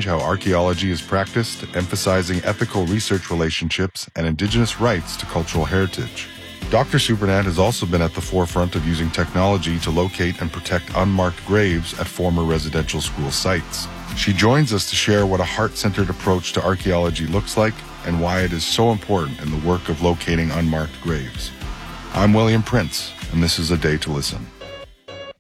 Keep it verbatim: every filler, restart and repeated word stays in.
change how archaeology is practiced, emphasizing ethical research relationships and indigenous rights to cultural heritage. Doctor Supernat has also been at the forefront of using technology to locate and protect unmarked graves at former residential school sites. She joins us to share what a heart-centered approach to archaeology looks like and why it is so important in the work of locating unmarked graves. I'm William Prince, and this is A Day to Listen.